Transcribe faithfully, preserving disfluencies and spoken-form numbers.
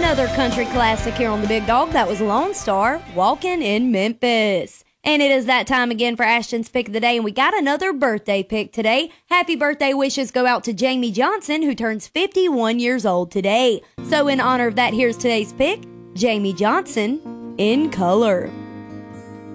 Another country classic here on the Big Dog. That was Lone Star, Walkin' in Memphis. And it is that time again for Ashton's Pick of the Day, and we got another birthday pick today. Happy birthday wishes go out to Jamie Johnson, who turns fifty-one years old today. So in honor of that, here's today's pick, Jamie Johnson, In Color.